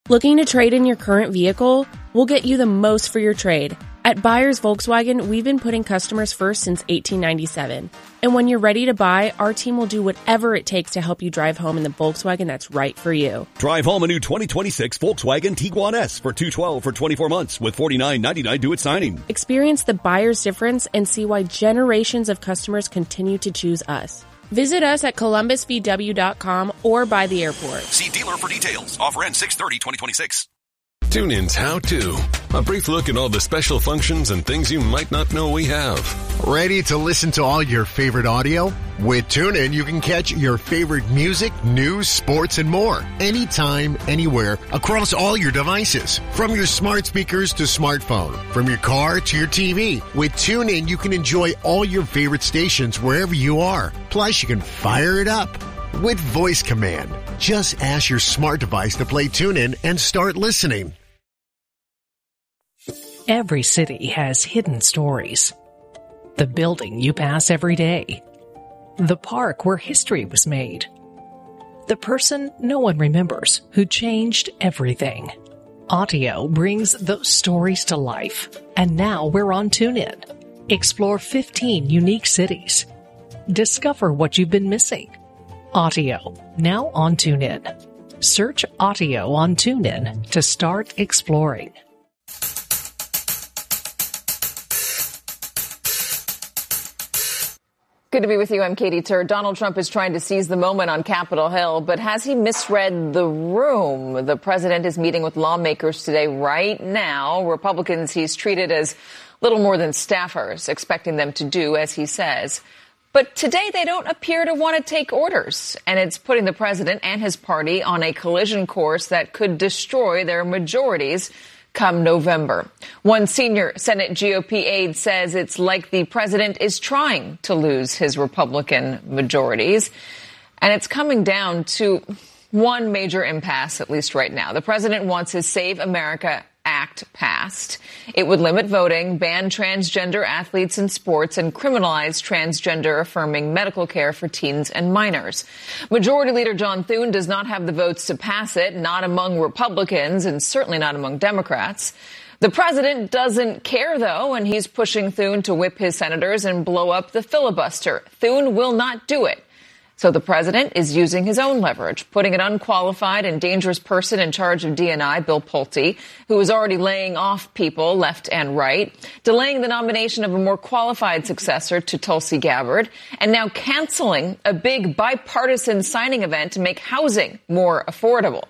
Looking to trade in your current vehicle? We'll get you the most for your trade. At Buyers Volkswagen, we've been putting customers first since 1897. And when you're ready to buy, our team will do whatever it takes to help you drive home in the Volkswagen that's right for you. Drive home a new 2026 Volkswagen Tiguan S for $212 for 24 months with $49.99 due at signing. Experience the buyer's difference and see why generations of customers continue to choose us. Visit us at columbusvw.com or by the airport. See dealer for details. Offer ends 6/30/2026. TuneIn's How To. A brief look at all the special functions and things you might not know we have. Ready to listen to all your favorite audio? With TuneIn, you can catch your favorite music, news, sports, and more. Anytime, anywhere, across all your devices. From your smart speakers to smartphone. From your car to your TV. With TuneIn, you can enjoy all your favorite stations wherever you are. Plus, you can fire it up with voice command. Just ask your smart device to play TuneIn and start listening. Every city has hidden stories. The building you pass every day. The park where history was made. The person no one remembers who changed everything. Audio brings those stories to life. And now we're on TuneIn. Explore 15 unique cities. Discover what you've been missing. Audio, now on TuneIn. Search Audio on TuneIn to start exploring. Good to be with you. I'm Katie Tur. Donald Trump is trying to seize the moment on Capitol Hill, but has he misread the room? The president is meeting with lawmakers today right now. Republicans he's treated as little more than staffers, expecting them to do as he says. But today they don't appear to want to take orders, and it's putting the president and his party on a collision course that could destroy their majorities come November. One senior Senate GOP aide says it's like the president is trying to lose his Republican majorities, and it's coming down to one major impasse, at least right now. The president wants his Save America Act passed. It would limit voting, ban transgender athletes in sports, and criminalize transgender-affirming medical care for teens and minors. Majority Leader John Thune does not have the votes to pass it, not among Republicans and certainly not among Democrats. The president doesn't care, though, and he's pushing Thune to whip his senators and blow up the filibuster. Thune will not do it. So the president is using his own leverage, putting an unqualified and dangerous person in charge of D&I, Bill Pulte, who is already laying off people left and right, delaying the nomination of a more qualified successor to Tulsi Gabbard, and now canceling a big bipartisan signing event to make housing more affordable.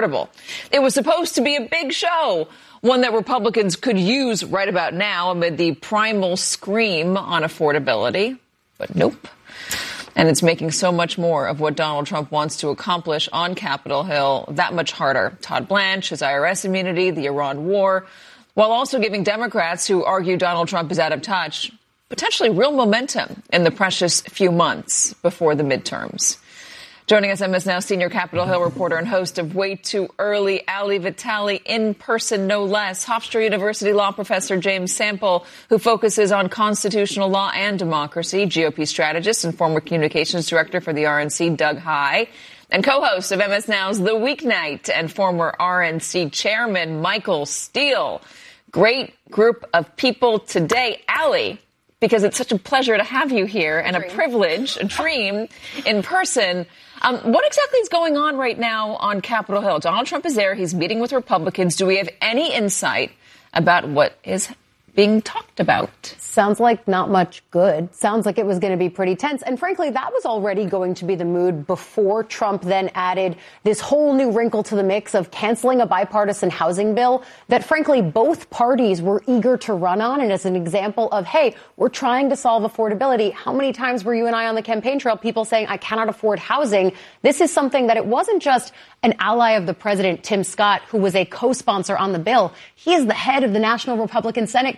It was supposed to be a big show, one that Republicans could use right about now amid the primal scream on affordability. But nope. And it's making so much more of what Donald Trump wants to accomplish on Capitol Hill that much harder. Todd Blanche, his IRS immunity, the Iran war, while also giving Democrats who argue Donald Trump is out of touch potentially real momentum in the precious few months before the midterms. Joining us, MS Now senior Capitol Hill reporter and host of Way Too Early, Ali Vitale, in person no less. Hofstra University law professor James Sample, who focuses on constitutional law and democracy, GOP strategist and former communications director for the RNC, Doug Heye, and co-host of MS Now's The Weeknight and former RNC chairman, Michael Steele. Great group of people today. Ali, because it's such a pleasure to have you here and a privilege, a dream, in person. What exactly is going on right now on Capitol Hill? Donald Trump is there. He's meeting with Republicans. Do we have any insight about what is being talked about? Sounds like not much good. Sounds like it was going to be pretty tense. And frankly, that was already going to be the mood before Trump then added this whole new wrinkle to the mix of canceling a bipartisan housing bill that, frankly, both parties were eager to run on. And as an example of, hey, we're trying to solve affordability. How many times were you and I on the campaign trail, people saying, I cannot afford housing? This is something that it wasn't just an ally of the president, Tim Scott, who was a co-sponsor on the bill. He is the head of the National Republican Senate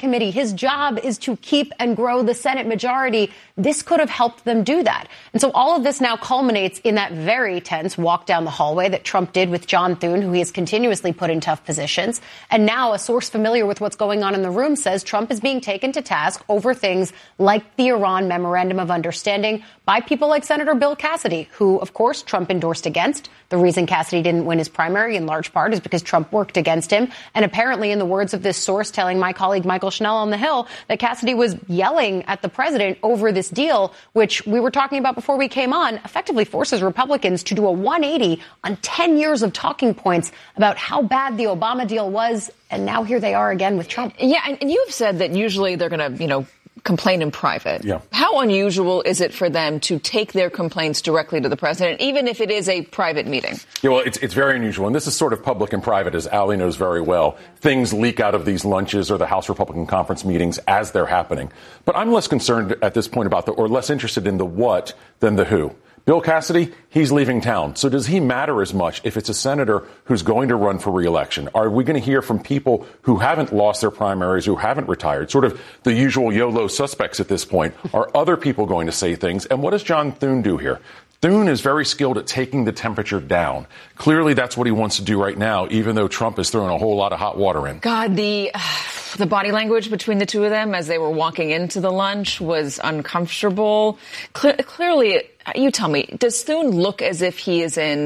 committee. His job is to keep and grow the Senate majority. This could have helped them do that. And so all of this now culminates in that very tense walk down the hallway that Trump did with John Thune, who he has continuously put in tough positions. And now a source familiar with what's going on in the room says Trump is being taken to task over things like the Iran Memorandum of Understanding by people like Senator Bill Cassidy, who, of course, Trump endorsed against. The reason Cassidy didn't win his primary in large part is because Trump worked against him. And apparently, in the words of this source telling my colleague Michael Schnell on the Hill, that Cassidy was yelling at the president over this deal, which we were talking about before we came on, effectively forces Republicans to do a 180 on 10 years of talking points about how bad the Obama deal was. And now here they are again with Trump. Yeah, and you've said that usually they're going to, complain in private. Yeah. How unusual is it for them to take their complaints directly to the president, even if it is a private meeting? Yeah, well, it's very unusual. And this is sort of public and private, as Ali knows very well. Things leak out of these lunches or the House Republican Conference meetings as they're happening. But I'm less concerned at this point about or less interested in the what than the who. Bill Cassidy, he's leaving town. So does he matter as much if it's a senator who's going to run for re-election? Are we going to hear from people who haven't lost their primaries, who haven't retired, sort of the usual YOLO suspects at this point? Are other people going to say things? And what does John Thune do here? Thune is very skilled at taking the temperature down. Clearly, that's what he wants to do right now, even though Trump is throwing a whole lot of hot water in. God, the body language between the two of them as they were walking into the lunch was uncomfortable. Clearly, you tell me, does Thune look as if he is in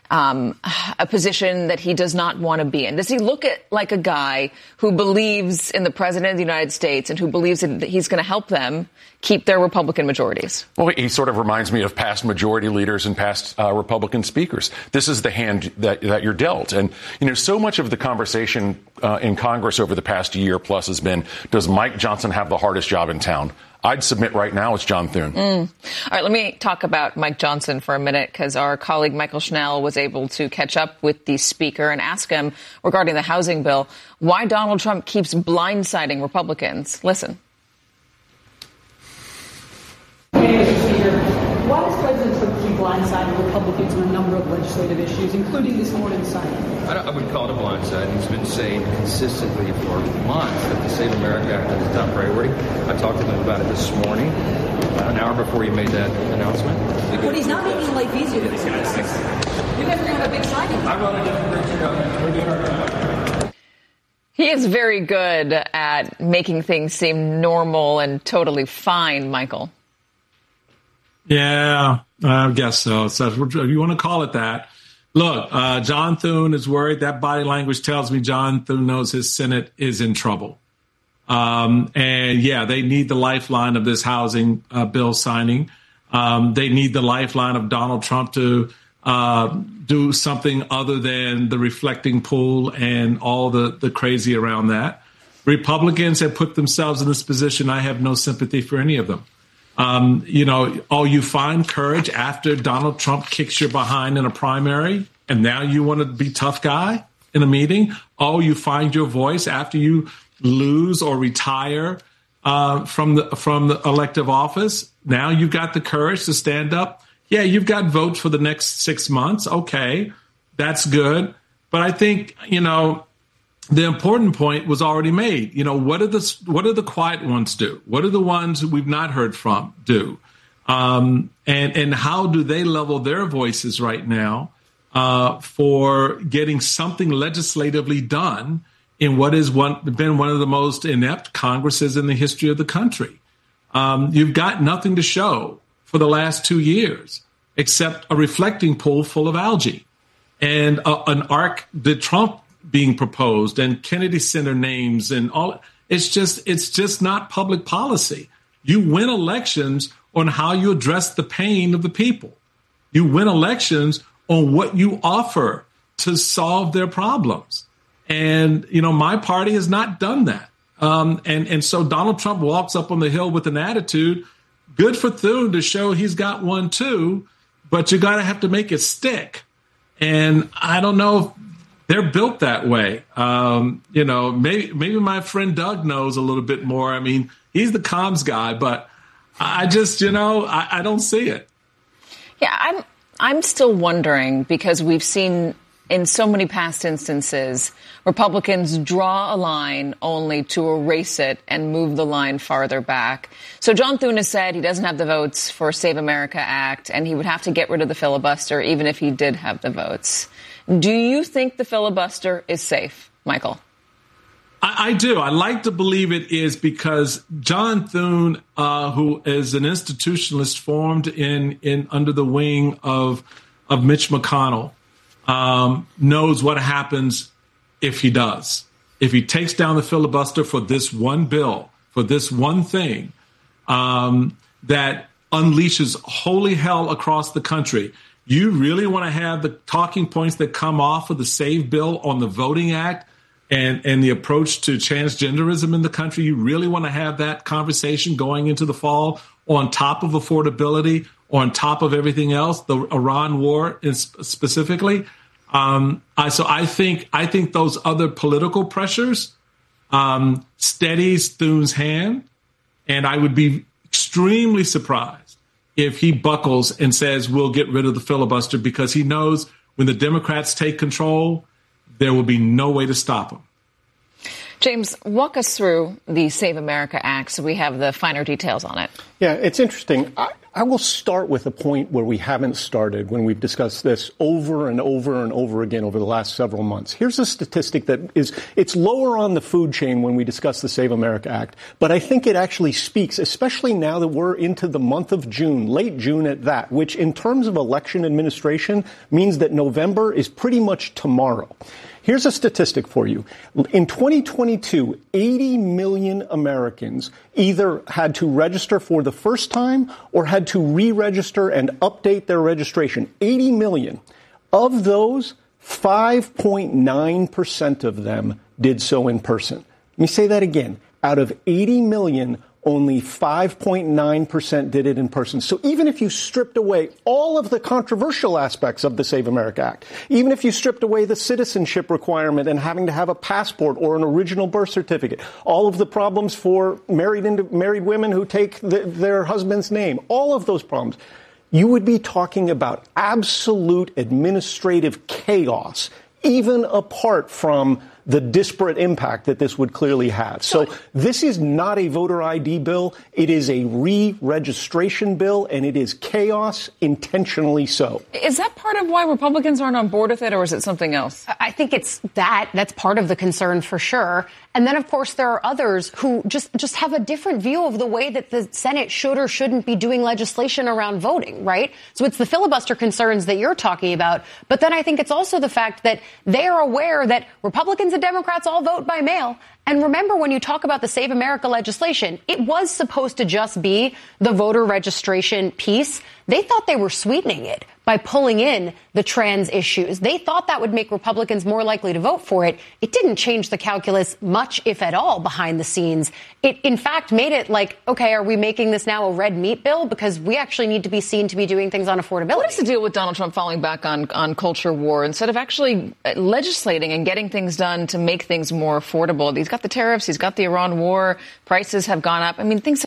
a position that he does not want to be in? Does he look like a guy who believes in the president of the United States and who believes that he's going to help them keep their Republican majorities? Well, he sort of reminds me of past majority leaders and past Republican speakers. This is the hand that you're dealt. And, so much of the conversation in Congress over the past year plus has been, does Mike Johnson have the hardest job in town? I'd submit right now it's John Thune. All right, let me talk about Mike Johnson for a minute, because our colleague Michael Schnell was able to catch up with the speaker and ask him regarding the housing bill why Donald Trump keeps blindsiding Republicans. Listen. Why does President Trump keep blindsiding Republicans on a number of legislative issues, including this morning's signing? I would call it a blindside. He's been saying consistently for months that the Save America Act is his top priority. I talked to him about it this morning, an hour before he made that announcement. But he's not making life easier for citizens. You guys are going to have a big signing. I want to we're doing our job. He is very good at making things seem normal and totally fine, Michael. Yeah, I guess so. So if you want to call it that. Look, John Thune is worried. That body language tells me John Thune knows his Senate is in trouble. And yeah, they need the lifeline of this housing bill signing. They need the lifeline of Donald Trump to do something other than the reflecting pool and all the crazy around that. Republicans have put themselves in this position. I have no sympathy for any of them. You find courage after Donald Trump kicks your behind in a primary, and now you want to be tough guy in a meeting. Oh, you find your voice after you lose or retire from the elective office. Now you've got the courage to stand up. Yeah, you've got votes for the next 6 months. Okay, that's good. But I think, the important point was already made. What do the quiet ones do? What do the ones we've not heard from do? And how do they level their voices right now for getting something legislatively done in what has been one of the most inept Congresses in the history of the country? You've got nothing to show for the last 2 years except a reflecting pool full of algae and an Arc de Trump being proposed and Kennedy Center names and all. It's just not public policy. You win elections on how you address the pain of the people. You win elections on what you offer to solve their problems. And, my party has not done that. And so Donald Trump walks up on the Hill with an attitude. Good for Thune to show he's got one too, but you got to have to make it stick. And I don't know if they're built that way. Maybe my friend Doug knows a little bit more. I mean, he's the comms guy, but I just, I don't see it. Yeah, I'm still wondering, because we've seen in so many past instances, Republicans draw a line only to erase it and move the line farther back. So John Thune has said he doesn't have the votes for Save America Act, and he would have to get rid of the filibuster even if he did have the votes. Do you think the filibuster is safe, Michael? I do. I like to believe it is because John Thune, who is an institutionalist formed in under the wing of Mitch McConnell, knows what happens if he does. If he takes down the filibuster for this one bill, for this one thing, that unleashes holy hell across the country. You really want to have the talking points that come off of the SAVE bill on the Voting Act and the approach to transgenderism in the country? You really want to have that conversation going into the fall on top of affordability, on top of everything else, the Iran war specifically? So I think those other political pressures steadies Thune's hand, and I would be extremely surprised if he buckles and says we'll get rid of the filibuster, because he knows when the Democrats take control, there will be no way to stop them. James, walk us through the Save America Act so we have the finer details on it. Yeah, it's interesting. I will start with a point where we haven't started when we've discussed this over and over and over again over the last several months. Here's a statistic that it's lower on the food chain when we discuss the Save America Act, but I think it actually speaks, especially now that we're into the month of June, late June at that, which in terms of election administration means that November is pretty much tomorrow. Here's a statistic for you. In 2022, 80 million Americans either had to register for the first time or had to re-register and update their registration. 80 million. Of those, 5.9% of them did so in person. Let me say that again. Out of 80 million, only 5.9% did it in person. So even if you stripped away all of the controversial aspects of the Save America Act, even if you stripped away the citizenship requirement and having to have a passport or an original birth certificate, all of the problems for married women who take their husband's name, all of those problems, you would be talking about absolute administrative chaos, even apart from the disparate impact that this would clearly have. So this is not a voter ID bill. It is a re-registration bill, and it is chaos, intentionally so. Is that part of why Republicans aren't on board with it, or is it something else? I think it's that's part of the concern for sure. And then, of course, there are others who just have a different view of the way that the Senate should or shouldn't be doing legislation around voting, right? So it's the filibuster concerns that you're talking about. But then I think it's also the fact that they are aware that Republicans and Democrats all vote by mail. And remember, when you talk about the Save America legislation, it was supposed to just be the voter registration piece. They thought they were sweetening it by pulling in the trans issues. They thought that would make Republicans more likely to vote for it. It didn't change the calculus much, if at all, behind the scenes. It, in fact, made it like, okay, are we making this now a red meat bill? Because we actually need to be seen to be doing things on affordability. What is the deal with Donald Trump falling back on culture war instead of actually legislating and getting things done to make things more affordable? He's got the tariffs. He's got the Iran war. Prices have gone up. I mean, things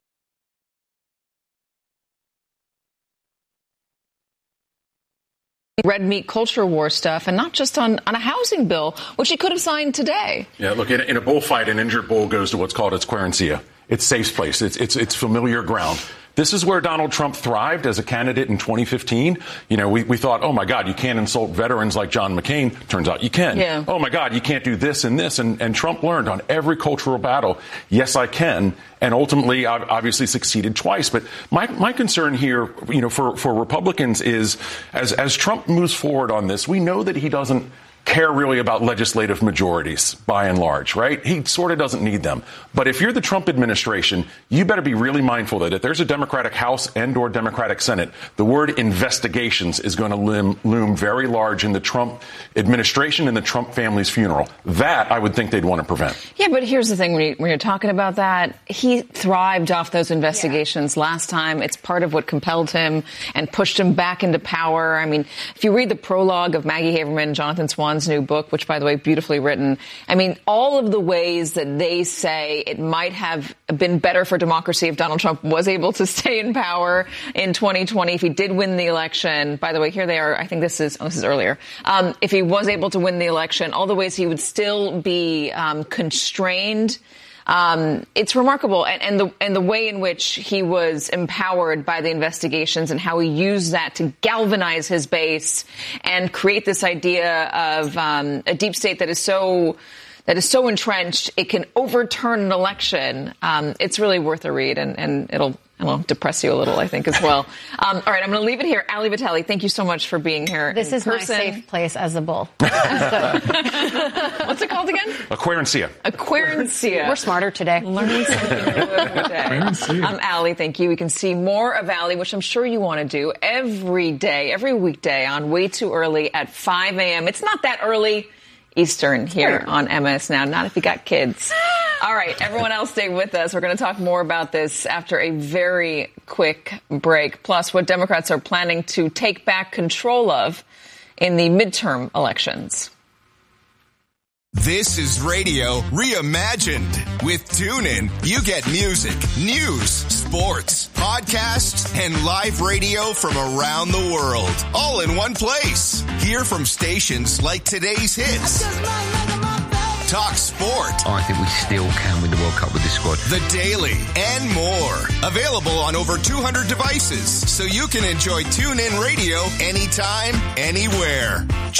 red meat culture war stuff, and not just on a housing bill, which he could have signed today. Yeah, look, in a bullfight, an injured bull goes to what's called its querencia. It's safe place. It's familiar ground. This is where Donald Trump thrived as a candidate in 2015. You know, we thought, oh, my God, you can't insult veterans like John McCain. Turns out you can. Yeah. Oh, my God, you can't do this and this. And Trump learned on every cultural battle, yes, I can. And ultimately, obviously succeeded twice. But my concern here, you know, for Republicans is as Trump moves forward on this, we know that he doesn't care really about legislative majorities, by and large, right? He sort of doesn't need them. But if you're the Trump administration, you better be really mindful that if there's a Democratic House and or Democratic Senate, the word investigations is going to loom very large in the Trump administration and the Trump family's funeral. That I would think they'd want to prevent. Yeah, but here's the thing. When you're talking about that, he thrived off those investigations last time. It's part of what compelled him and pushed him back into power. I mean, if you read the prologue of Maggie Haberman and Jonathan Swan John's new book, which, by the way, beautifully written. I mean, all of the ways that they say it might have been better for democracy if Donald Trump was able to stay in power in 2020, if he did win the election. By the way, here they are. I think this is earlier. If he was able to win the election, all the ways he would still be constrained. It's remarkable, and the way in which he was empowered by the investigations and how he used that to galvanize his base and create this idea of a deep state that is so entrenched it can overturn an election. It's really worth a read, and it'll depress you a little, I think, as well. All right, I'm going to leave it here. Ali Vitale, thank you so much for being here. This is my safe place as a bull. What's it called again? Aquarencia. Aquarencia. We're smarter today. Learning something new every day. I'm Ali, thank you. We can see more of Ali, which I'm sure you want to do every day, every weekday on Way Too Early at 5 a.m. It's not that early Eastern here on MS Now, not if you got kids. All right, everyone else stay with us. We're going to talk more about this after a very quick break, plus what Democrats are planning to take back control of in the midterm elections. This is radio reimagined. With TuneIn, you get music, news, sports, podcasts, and live radio from around the world, all in one place. Hear from stations like today's hits. Talk sport. I think we still can win the World Cup with this squad. The Daily and more. Available on over 200 devices, so you can enjoy TuneIn Radio anytime, anywhere.